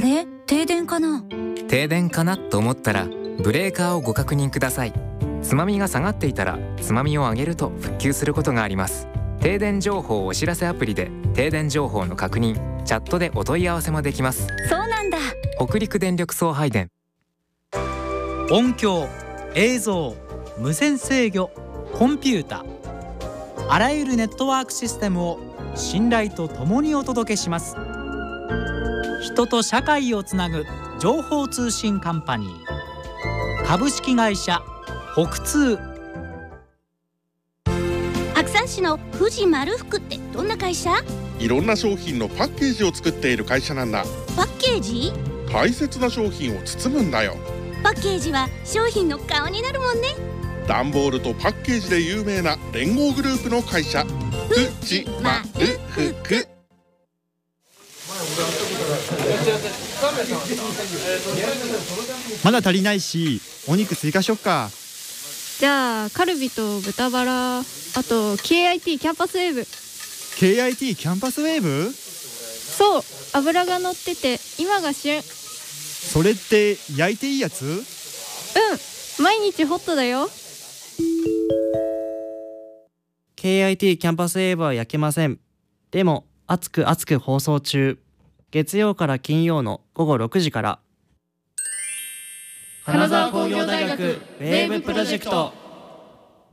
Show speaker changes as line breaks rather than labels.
れ、停電かな？
停電かなと思ったらブレーカーをご確認ください。つまみが下がっていたらつまみを上げると復旧することがあります。停電情報お知らせアプリで停電情報の確認、チャットでお問い合わせもできます。
そうなんだ。
北陸電力送配電。
音響、映像、無線制御、コンピュータ、あらゆるネットワークシステムを信頼とともにお届けします。人と社会をつなぐ情報通信カンパニー株式会社北通。
白山市の富士丸福ってどんな会社？
いろんな商品のパッケージを作っている会社なんだ。
パッケージ？
大切な商品を包むんだよ。
パッケージは商品の顔になるもんね。
段ボールとパッケージで有名な連合グループの会社富士丸福。
まだ足りないし、お肉追加しよっか。
じゃあカルビと豚バラ、あと KIT キャンパスウェーブ。
KIT キャンパスウェーブ？
そう、脂が乗ってて今が旬。
それって焼いていいやつ？
毎日ホットだよ。
KIT キャンパスウェーブは焼けません。でも熱く熱く放送中。月曜から金曜の午後6時から。
金沢工業大学ウェーブプロジェクト。